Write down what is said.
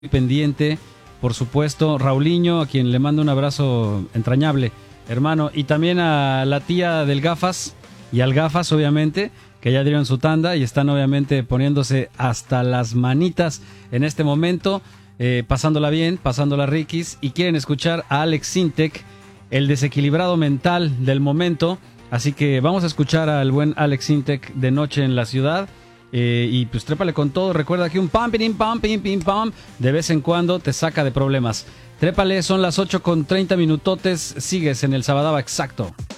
pendiente, por supuesto, Raulinho, a quien le mando un abrazo entrañable, hermano, y también a la tía del Gafas y al Gafas, obviamente, que ya dieron su tanda y están obviamente poniéndose hasta las manitas en este momento, pasándola bien, pasándola riquis, y quieren escuchar a Alex Sintek, el desequilibrado mental del momento. Así que vamos a escuchar al buen Alex Sintek de Noche en la Ciudad. Y pues trépale con todo. Recuerda que un pam, pim, pam, pim, pim, pam de vez en cuando te saca de problemas. Trépale, son las 8:30 minutotes. Sigues en el Sabadaba Exacto.